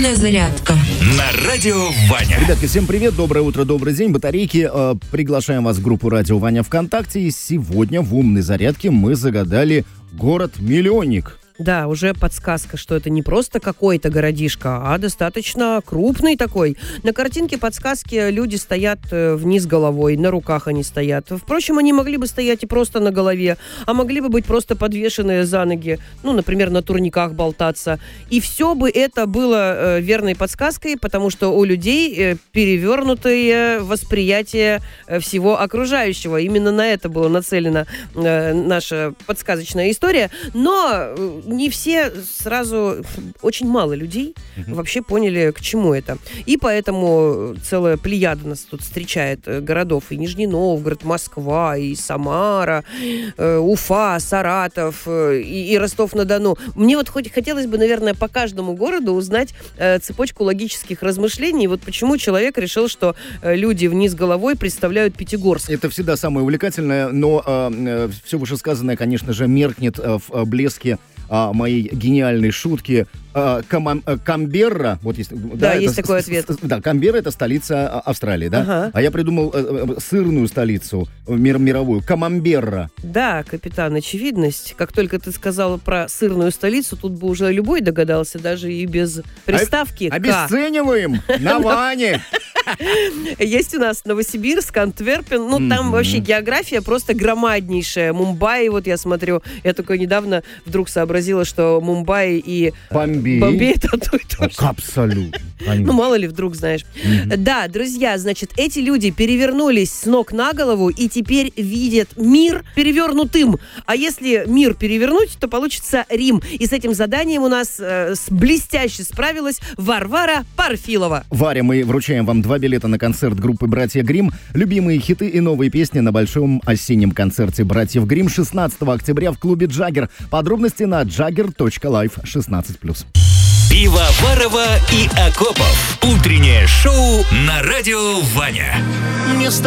Умная зарядка. На радио Ваня. Ребятки, всем привет, доброе утро, добрый день, батарейки. Приглашаем вас в группу Радио Ваня ВКонтакте. И сегодня в умной зарядке мы загадали город-миллионник. Да, уже подсказка, что это не просто какой-то городишко, а достаточно крупный такой. На картинке подсказки люди стоят вниз головой, на руках они стоят. Впрочем, они могли бы стоять и просто на голове, а могли бы быть просто подвешенные за ноги, ну, например, на турниках болтаться. И все бы это было верной подсказкой, потому что у людей перевернутое восприятие всего окружающего. Именно на это была нацелена наша подсказочная история. Но не все сразу, очень мало людей вообще поняли, к чему это. И поэтому целая плеяда нас тут встречает городов. И Нижний Новгород, Москва, и Самара, Уфа, Саратов, и Ростов-на-Дону. Мне вот хотелось бы, наверное, по каждому городу узнать цепочку логических размышлений. Вот почему человек решил, что люди вниз головой представляют Пятигорск. Это всегда самое увлекательное, но все вышесказанное, конечно же, меркнет в блеске моей гениальной шутки. Камберра, вот есть, да, есть такой ответ. Да, Камберра — это столица Австралии, да? Ага. А я придумал сырную столицу мировую, Камамберра. Да, капитан, очевидность. Как только ты сказала про сырную столицу, тут бы уже любой догадался, даже и без приставки «К». Обесцениваем на Ване! Есть у нас Новосибирск, Антверпен. Ну, там вообще география просто громаднейшая. Мумбаи, вот я смотрю, я только недавно вдруг сообразила, что Мумбаи и Бомбей это одно и то же. Абсолютно. Ну, мало ли, вдруг знаешь. Да, друзья, значит, эти люди перевернулись с ног на голову и теперь видят мир перевернутым. А если мир перевернуть, то получится Рим. И с этим заданием у нас блестяще справилась Варвара Парфилова. Варя, мы вручаем вам 2 билета на концерт группы «Братья Гримм». Любимые хиты и новые песни на большом осеннем концерте «Братьев Гримм» 16 октября в клубе «Джаггер». Подробности на jagger.life 16+. Пивоварова и Акопов. Утреннее шоу на радио Ваня.